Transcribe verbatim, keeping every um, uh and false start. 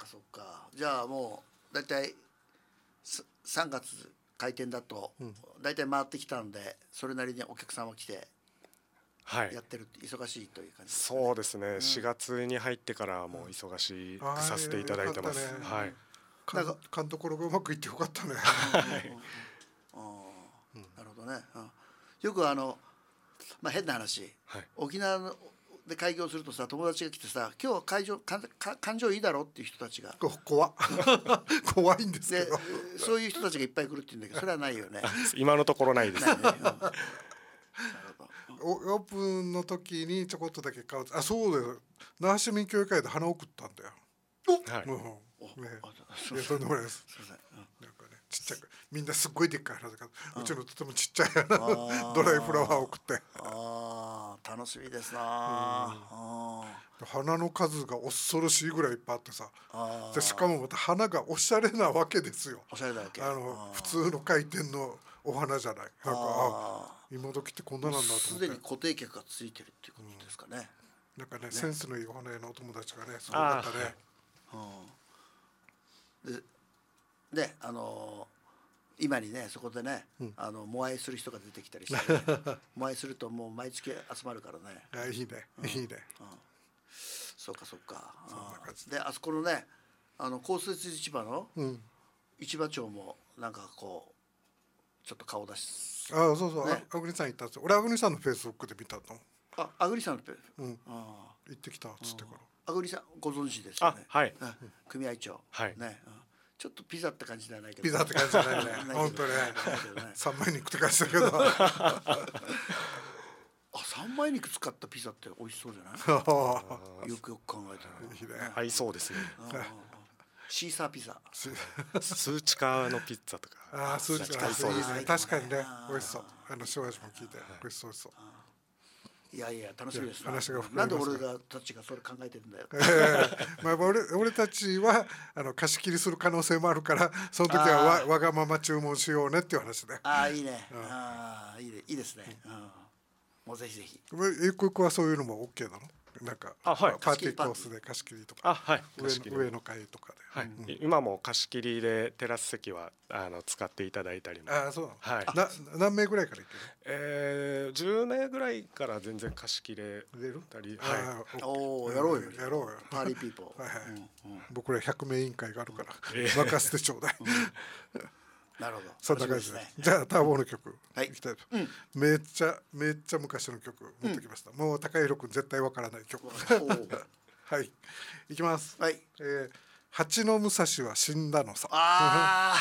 そっか。じゃあもうだいたいさんがつ開店だとだいたい回ってきたんで、それなりにお客さんは来てやってるって忙しいという感じですかね。 そうですね、うん、しがつに入ってからもう忙しくさせていただいてます。はい。 かん勘どころがうまくいってよかったね。 はい。なるほどね。うん、よくあの、まあ、変な話、はい、沖縄で開業するとさ、友達が来てさ、今日会場かか感情いいだろっていう人たちが怖怖いんですけど、 そういう人たちがいっぱい来るって言うんだけど、それはないよね。 今のところないです。ないね。うん、なるほど。オープンの時にちょこっとだけ顔、あ、そうだよ、那覇市民協議会で花送ったんだよ。はい、うんね、いやとんでもないです。なんかね、ちっちゃくみんなすっごいでっかい花だから、うちのとてもちっちゃい花ドライフラワーを送って、 ああ楽しみですな。あ花の数が恐ろしいぐらいいっぱいあってさ、でしかもまた花がおしゃれなわけですよ。 おしゃれだわけ。 あの普通の回転のお花じゃない。なんかあ今時ってこんななんだと思って。 すでに固定客がついてるっていうことですかね。 うん、なんかね、ね、センスのいいお花屋のお友達がねすごかったね。 で, であのー、今にねそこでね、うん、あのモアイする人が出てきたりして、ね、モアイするともう毎月集まるからね。 あいいね、うん、いいね、うん、 そうかそうか。そんな感じであそこのねあの公設市場の市場長もなんかこうちょっと顔出し、 ああそうそう、ね、あぐりさん行ったんですよ。俺あぐりさんのフェイスブックで見たの。 ああぐりさんのフェイスブック、うん、 あ行ってきたっつってから。 あぐりさんご存知ですよね。 はい。 組合長。はい。ね、ちょっとピザって感じではないけど。 ピザって感じじゃないね。本当ね。三枚肉って感じだけど。あ、 三枚肉使ったピザって美味しそうじゃない。よくよく考えたら。 合いそうですね。 シーサーピザ。 数値化のピッツァとか。 ああ、数値化。確かにね、美味しそう。あの塩味も効いて美味しそうそう。 いやいや楽しみですな。なんで俺らたちがそれ考えてるんだよ。 えー、まあ俺俺たちはあの貸し切りする可能性もあるから、その時はわわがまま注文しようねっていう話で。 ああいいね。うん、ああいいねいいですね。うん、もうぜひぜひ。 ゆくゆくはそういうのも オーケー なの？なんかあ、はい、 パーティーコースで貸し切りとか、 あ、はい、 上の上の階とかで、 はい、うん、今も貸し切りでテラス席はあの使っていただいたりも。 あ、そうなの。 はい。 な何名ぐらいから行ける？ えー、じゅう名ぐらいから全然貸し切れたり。 はい。おおやろうよ。 やろうよ。 パーティーピーポー。 はいはい。僕らひゃく名委員会があるから任せてちょうだい。 なるほど。 そんな感じで。じゃあターボの曲いきたいと。めっちゃめっちゃ昔の曲持ってきました。もう高弘君絶対わからない曲。はい。いきます。 はい。 えー、蜂の武蔵は死んだのさ。 ああ。